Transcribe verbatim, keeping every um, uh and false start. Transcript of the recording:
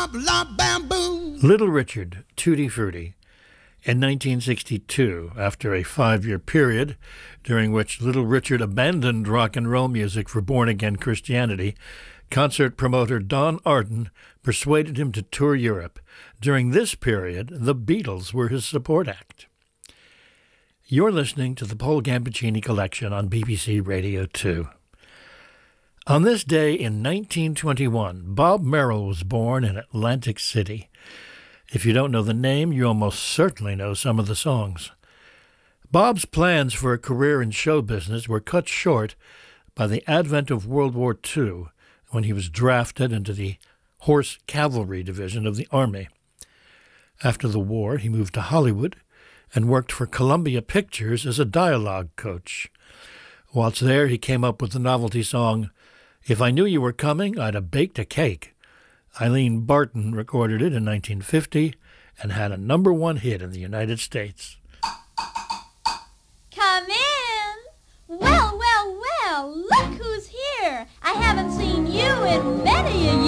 la bamboo. Little Richard, Tutti Frutti. In nineteen sixty-two, after a five-year period during which Little Richard abandoned rock and roll music for born-again Christianity, concert promoter Don Arden persuaded him to tour Europe. During this period, the Beatles were his support act. You're listening to the Paul Gambaccini Collection on B B C Radio two. On this day in nineteen twenty-one, Bob Merrill was born in Atlantic City. If you don't know the name, you almost certainly know some of the songs. Bob's plans for a career in show business were cut short by the advent of World War Two, when he was drafted into the Horse Cavalry Division of the Army. After the war, he moved to Hollywood and worked for Columbia Pictures as a dialogue coach. Whilst there, he came up with the novelty song, "If I Knew You Were Coming, I'd Have Baked a Cake." Eileen Barton recorded it in nineteen fifty and had a number one hit in the United States. Come in! Well, well, well, look who's here! I haven't seen you in many a